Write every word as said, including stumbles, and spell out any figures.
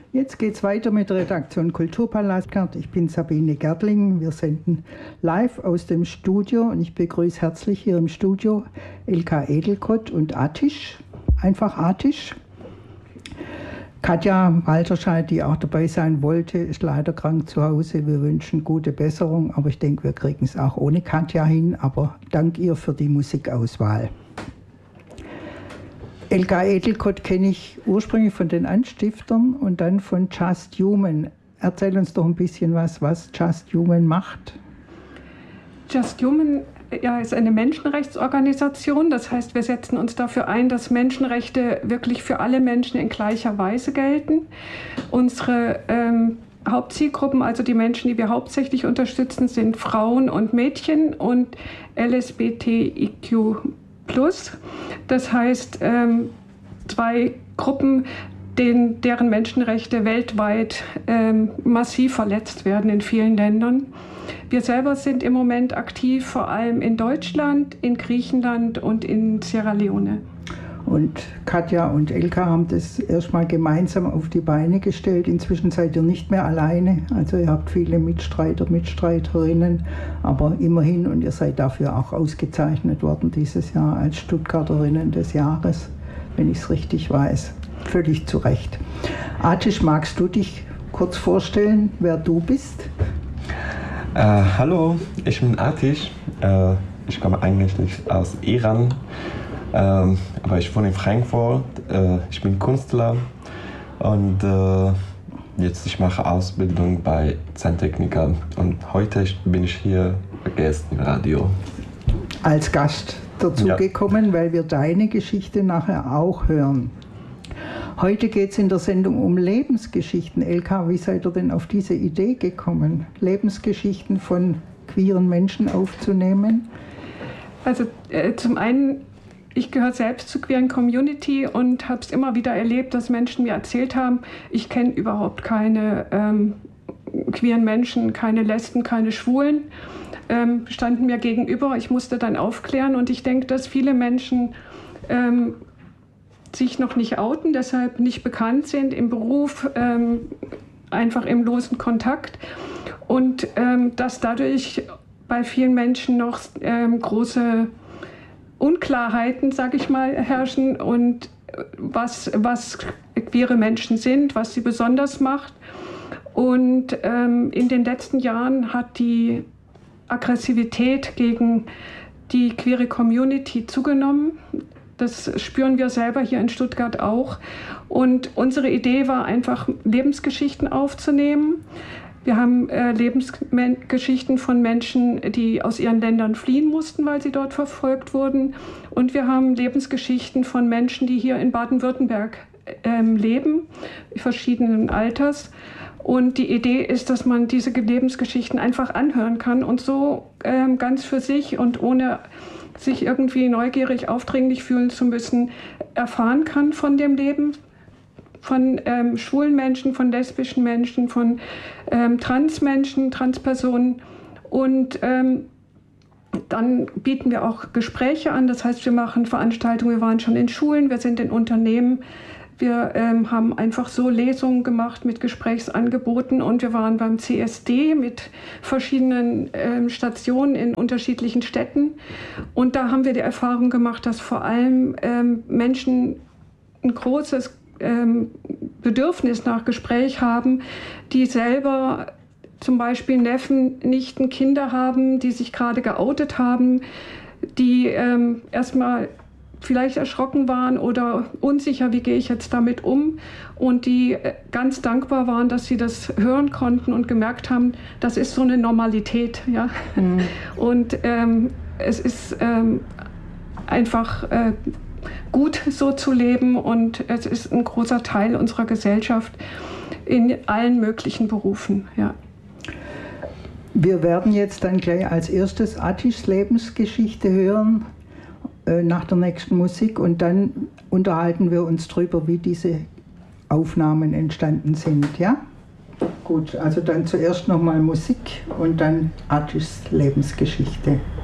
Jetzt geht's weiter mit der Redaktion Kulturpalast. Ich bin Sabine Gerdling. Wir senden live aus dem Studio und ich begrüße herzlich hier im Studio Elka Edelkott und Atish, einfach Atish. Katja Walterscheid, die auch dabei sein wollte, ist leider krank zu Hause. Wir wünschen gute Besserung, aber ich denke, wir kriegen es auch ohne Katja hin. Aber dank ihr für die Musikauswahl. Elka Edelkott kenne ich ursprünglich von den Anstiftern und dann von Just Human. Erzähl uns doch ein bisschen was, was Just Human macht. Just Human ja, ist eine Menschenrechtsorganisation. Das heißt, wir setzen uns dafür ein, dass Menschenrechte wirklich für alle Menschen in gleicher Weise gelten. Unsere ähm, Hauptzielgruppen, also die Menschen, die wir hauptsächlich unterstützen, sind Frauen und Mädchen und L S B T I Q plus. Das heißt, ähm, zwei Gruppen, denen, deren Menschenrechte weltweit ähm, massiv verletzt werden in vielen Ländern. Wir selber sind im Moment aktiv, vor allem in Deutschland, in Griechenland und in Sierra Leone. Und Katja und Elka haben das erstmal gemeinsam auf die Beine gestellt. Inzwischen seid ihr nicht mehr alleine. Also ihr habt viele Mitstreiter, Mitstreiterinnen, aber immerhin, und ihr seid dafür auch ausgezeichnet worden dieses Jahr als Stuttgarterinnen des Jahres, wenn ich es richtig weiß. Völlig zu Recht. Atish, magst du dich kurz vorstellen, wer du bist? Äh, hallo, ich bin Atish. Äh, ich komme eigentlich nicht aus Iran. Ähm, aber ich wohne in Frankfurt, äh, ich bin Künstler und äh, jetzt ich mache Ausbildung bei Zahntechniker und heute bin ich hier Gast im Radio. Als Gast dazugekommen, ja, weil wir deine Geschichte nachher auch hören. Heute geht es in der Sendung um Lebensgeschichten. Elka, wie seid ihr denn auf diese Idee gekommen, Lebensgeschichten von queeren Menschen aufzunehmen? Also äh, zum einen, ich gehöre selbst zur queeren Community und habe es immer wieder erlebt, dass Menschen mir erzählt haben, ich kenne überhaupt keine ähm, queeren Menschen, keine Lesben, keine Schwulen, ähm, standen mir gegenüber. Ich musste dann aufklären und ich denke, dass viele Menschen ähm, sich noch nicht outen, deshalb nicht bekannt sind im Beruf, ähm, einfach im losen Kontakt und ähm, dass dadurch bei vielen Menschen noch ähm, große Unklarheiten, sage ich mal, herrschen und was, was queere Menschen sind, was sie besonders macht. Und ähm, in den letzten Jahren hat die Aggressivität gegen die queere Community zugenommen. Das spüren wir selber hier in Stuttgart auch. Und unsere Idee war einfach, Lebensgeschichten aufzunehmen. Wir haben äh, Lebensgeschichten von Menschen, die aus ihren Ländern fliehen mussten, weil sie dort verfolgt wurden. Und wir haben Lebensgeschichten von Menschen, die hier in Baden-Württemberg ähm, leben, verschiedenen Alters. Und die Idee ist, dass man diese Lebensgeschichten einfach anhören kann und so ähm, ganz für sich und ohne sich irgendwie neugierig, aufdringlich fühlen zu müssen, erfahren kann von dem Leben. Von ähm, schwulen Menschen, von lesbischen Menschen, von ähm, Transmenschen, Transpersonen. Und ähm, dann bieten wir auch Gespräche an. Das heißt, wir machen Veranstaltungen. Wir waren schon in Schulen, wir sind in Unternehmen. Wir ähm, haben einfach so Lesungen gemacht mit Gesprächsangeboten und wir waren beim C S D mit verschiedenen ähm, Stationen in unterschiedlichen Städten. Und da haben wir die Erfahrung gemacht, dass vor allem ähm, Menschen ein großes Ähm, Bedürfnis nach Gespräch haben, die selber zum Beispiel Neffen, Nichten, Kinder haben, die sich gerade geoutet haben, die ähm, erstmal vielleicht erschrocken waren oder unsicher, wie gehe ich jetzt damit um, und die äh, ganz dankbar waren, dass sie das hören konnten und gemerkt haben, das ist so eine Normalität. Ja? Mhm. Und ähm, es ist ähm, einfach äh, gut, so zu leben, und es ist ein großer Teil unserer Gesellschaft in allen möglichen Berufen. Ja. Wir werden jetzt dann gleich als erstes Atishs Lebensgeschichte hören, äh, nach der nächsten Musik, und dann unterhalten wir uns darüber, wie diese Aufnahmen entstanden sind. Ja? Gut, also dann zuerst nochmal Musik und dann Atishs Lebensgeschichte.